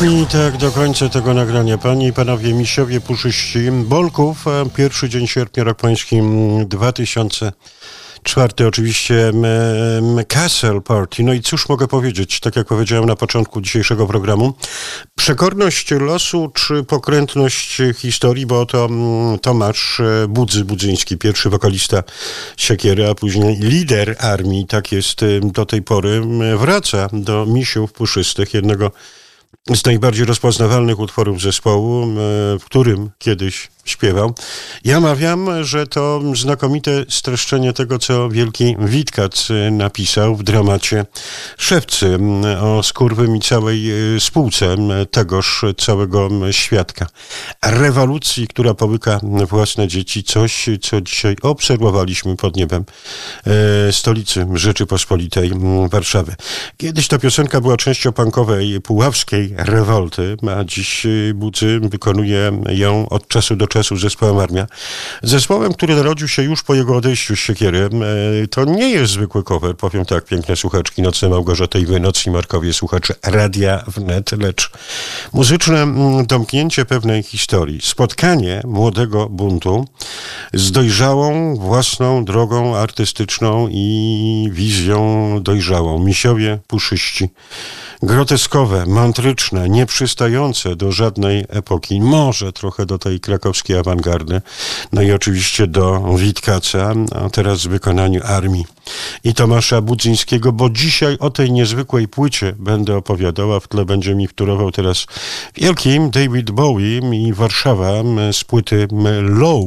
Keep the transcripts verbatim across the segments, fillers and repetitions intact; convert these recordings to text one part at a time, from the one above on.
I tak do końca tego nagrania. Panie i panowie, misiowie puszyści Bolków, pierwszy dzień sierpnia, rok pański dwa tysiące czwarty, oczywiście Castle Party. No i cóż mogę powiedzieć, tak jak powiedziałem na początku dzisiejszego programu, przekorność losu czy pokrętność historii, bo to Tomasz Budzy Budzyński, pierwszy wokalista Siekiery, a później lider armii, tak jest do tej pory, wraca do Misiów Puszystych, jednego z najbardziej rozpoznawalnych utworów zespołu, w którym kiedyś śpiewał. Ja mawiam, że to znakomite streszczenie tego, co wielki Witkac napisał w dramacie Szewcy o skurwym i całej spółce tegoż całego świadka. Rewolucji, która połyka własne dzieci. Coś, co dzisiaj obserwowaliśmy pod niebem stolicy Rzeczypospolitej Warszawy. Kiedyś ta piosenka była częścią punkowej puławskiej rewolty, a dziś Budzy wykonuje ją od czasu do czasu zespołem Armia. Zespołem, który narodził się już po jego odejściu z Siekiery. To nie jest zwykły cover, powiem tak, piękne słuchaczki, Nocne Małgorzaty i wy, Nocni Markowie, słuchacze Radia Wnet, lecz muzyczne domknięcie pewnej historii. Spotkanie młodego buntu z dojrzałą własną drogą artystyczną i wizją dojrzałą. Misiowie Puszyści. Groteskowe, mantryczne, nieprzystające do żadnej epoki, może trochę do tej krakowskiej awangardy, no i oczywiście do Witkaca, a teraz w wykonaniu Armii i Tomasza Budzyńskiego, bo dzisiaj o tej niezwykłej płycie będę opowiadał, a w tle będzie mi wtórował teraz wielki David Bowie i Warszawa z płyty Low.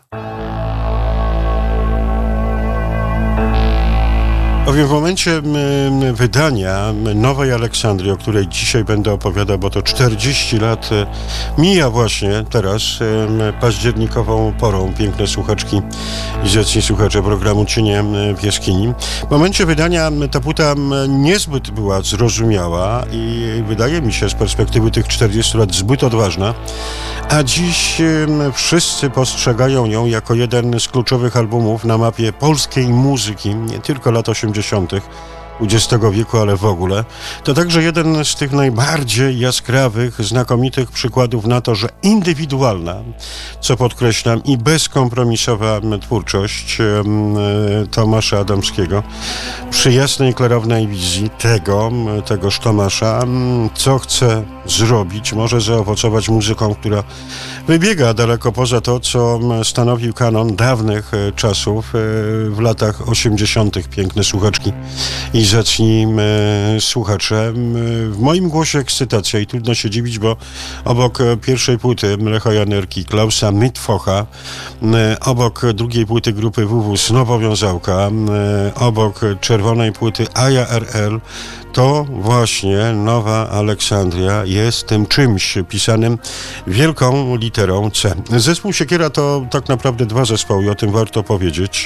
Bowiem w momencie wydania Nowej Aleksandrii, o której dzisiaj będę opowiadał, bo to czterdzieści lat mija właśnie teraz październikową porą, piękne słuchaczki i zacni słuchacze programu Cienie w jaskini. W momencie wydania ta płyta niezbyt była zrozumiała i wydaje mi się z perspektywy tych czterdziestu lat zbyt odważna, a dziś wszyscy postrzegają ją jako jeden z kluczowych albumów na mapie polskiej muzyki, nie tylko lat osiemdziesiątych dwudziestego wieku, ale w ogóle. To także jeden z tych najbardziej jaskrawych, znakomitych przykładów na to, że indywidualna, co podkreślam, i bezkompromisowa twórczość Tomasza Adamskiego przy jasnej, klarownej wizji tego, tegoż Tomasza, co chce zrobić, może zaowocować muzyką, która wybiega daleko poza to, co stanowił kanon dawnych czasów w latach osiemdziesiątych. Piękne słuchaczki i zacznij słuchacze. W moim głosie ekscytacja i trudno się dziwić, bo obok pierwszej płyty Lecha Janerki, Klausa Mitfocha, obok drugiej płyty grupy W W Snowowiązałka, obok czerwonej płyty Aja R L, to właśnie Nowa Aleksandria jest tym czymś pisanym wielką literą C. Zespół Siekiera to tak naprawdę dwa zespoły, o tym warto powiedzieć.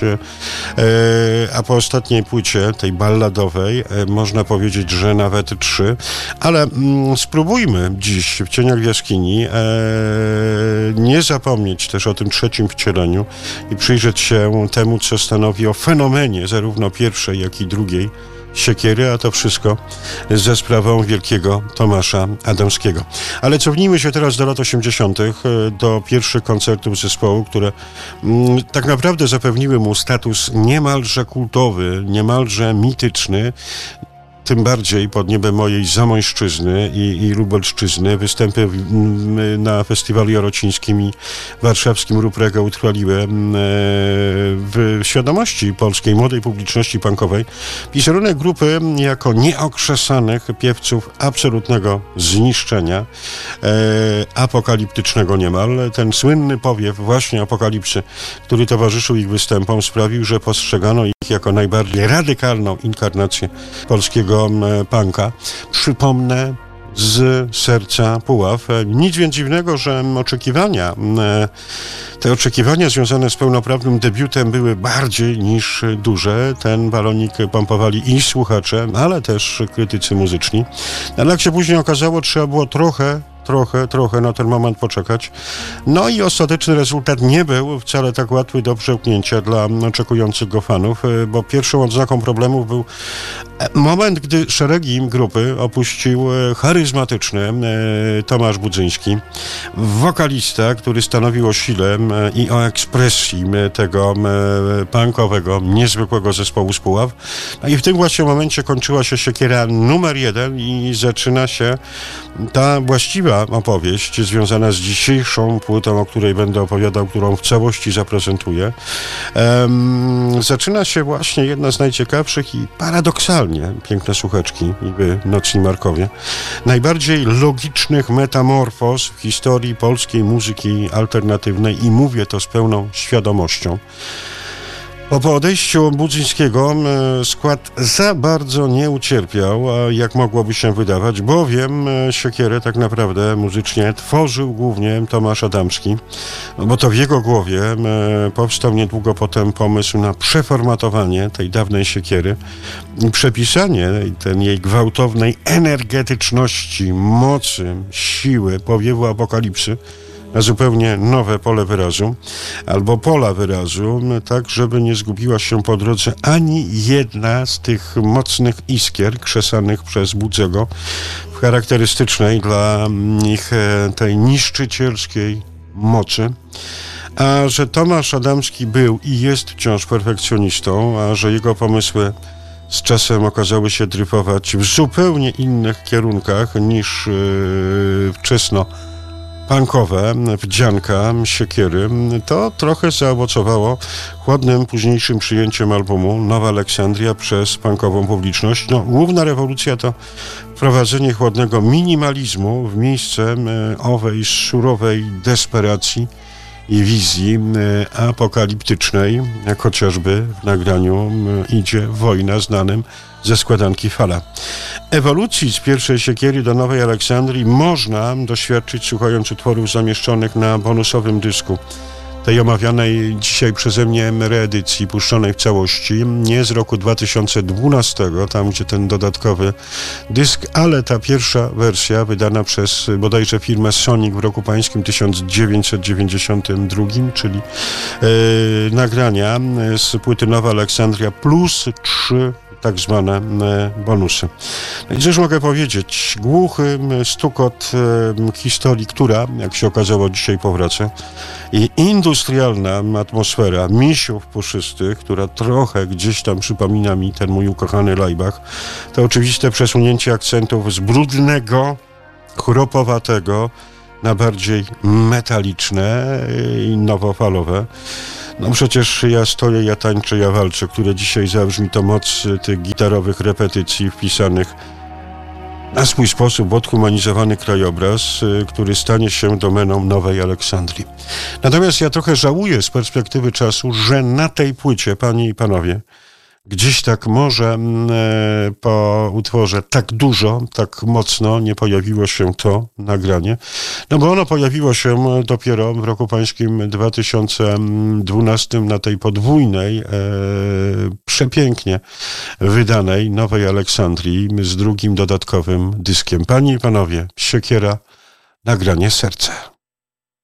A po ostatniej płycie, tej balladowej, można powiedzieć, że nawet trzy. Ale spróbujmy dziś w Cieniach w jaskini nie zapomnieć też o tym trzecim wcieleniu i przyjrzeć się temu, co stanowi o fenomenie zarówno pierwszej, jak i drugiej Siekiery, a to wszystko ze sprawą wielkiego Tomasza Adamskiego. Ale cofnijmy się teraz do lat osiemdziesiątych, do pierwszych koncertów zespołu, które mm, tak naprawdę zapewniły mu status niemalże kultowy, niemalże mityczny. Tym bardziej pod niebem mojej Zamojszczyzny i, i Lubelszczyzny występy w, na festiwalu jarocińskim i warszawskim Ruprega utrwaliły w świadomości polskiej młodej publiczności punkowej wizerunek grupy jako nieokrzesanych piewców absolutnego zniszczenia, e, apokaliptycznego niemal. Ten słynny powiew właśnie apokalipsy, który towarzyszył ich występom, sprawił, że postrzegano ich jako najbardziej radykalną inkarnację polskiego punka. Przypomnę, z serca Puław. Nic więc dziwnego, że oczekiwania, te oczekiwania związane z pełnoprawnym debiutem były bardziej niż duże. Ten balonik pompowali i słuchacze, ale też krytycy muzyczni. Ale jak się później okazało, trzeba było trochę trochę, trochę na ten moment poczekać. No i ostateczny rezultat nie był wcale tak łatwy do przełknięcia dla oczekujących go fanów, bo pierwszą odznaką problemów był moment, gdy szeregi grupy opuścił charyzmatyczny Tomasz Budzyński, wokalista, który stanowił o sile i o ekspresji tego punkowego, niezwykłego zespołu z Puław. No i w tym właśnie momencie kończyła się siekiera numer jeden i zaczyna się ta właściwa opowieść związana z dzisiejszą płytą, o której będę opowiadał, którą w całości zaprezentuję. Um, zaczyna się właśnie jedna z najciekawszych i paradoksalnie, piękne słucheczki, niby Nocni Markowie, najbardziej logicznych metamorfoz w historii polskiej muzyki alternatywnej i mówię to z pełną świadomością. Po odejściu Budzyńskiego skład za bardzo nie ucierpiał, jak mogłoby się wydawać, bowiem siekierę tak naprawdę muzycznie tworzył głównie Tomasz Adamski, bo to w jego głowie powstał niedługo potem pomysł na przeformatowanie tej dawnej siekiery i przepisanie tej jej gwałtownej energetyczności, mocy, siły, powiewu apokalipsy na zupełnie nowe pole wyrazu, albo pola wyrazu, tak żeby nie zgubiła się po drodze ani jedna z tych mocnych iskier krzesanych przez Budzego w charakterystycznej dla nich tej niszczycielskiej mocy. A że Tomasz Adamski był i jest wciąż perfekcjonistą, a że jego pomysły z czasem okazały się dryfować w zupełnie innych kierunkach niż yy, wczesno punkowe, wdzianka, siekiery, to trochę zaowocowało chłodnym późniejszym przyjęciem albumu Nowa Aleksandria przez punkową publiczność. No, główna rewolucja to wprowadzenie chłodnego minimalizmu w miejsce owej surowej desperacji i wizji apokaliptycznej, jak chociażby w nagraniu Idzie wojna znanym ze składanki Fala. Ewolucji z pierwszej siekiery do Nowej Aleksandrii można doświadczyć słuchając utworów zamieszczonych na bonusowym dysku tej omawianej dzisiaj przeze mnie reedycji, puszczonej w całości, nie z roku dwa tysiące dwunastego, tam gdzie ten dodatkowy dysk, ale ta pierwsza wersja wydana przez bodajże firmę Sonic w roku pańskim tysiąc dziewięćset dziewięćdziesiątym drugim, czyli yy, nagrania z płyty Nowa Aleksandria plus trzy tak zwane bonusy. I cóż mogę powiedzieć? Głuchy stukot e, historii, która, jak się okazało, dzisiaj powraca, i industrialna atmosfera misiów puszystych, która trochę gdzieś tam przypomina mi ten mój ukochany Laibach, to oczywiste przesunięcie akcentów z brudnego, chropowatego na bardziej metaliczne i nowofalowe. No przecież ja stoję, ja tańczę, ja walczę, które dzisiaj zabrzmi to moc tych gitarowych repetycji wpisanych na swój sposób odhumanizowany krajobraz, który stanie się domeną Nowej Aleksandrii. Natomiast ja trochę żałuję z perspektywy czasu, że na tej płycie, panie i panowie, gdzieś tak może e, po utworze tak dużo, tak mocno nie pojawiło się to nagranie. No bo ono pojawiło się dopiero w roku pańskim dwa tysiące dwunastym na tej podwójnej, e, przepięknie wydanej Nowej Aleksandrii z drugim dodatkowym dyskiem. Panie i panowie, Siekiera, nagranie Serce.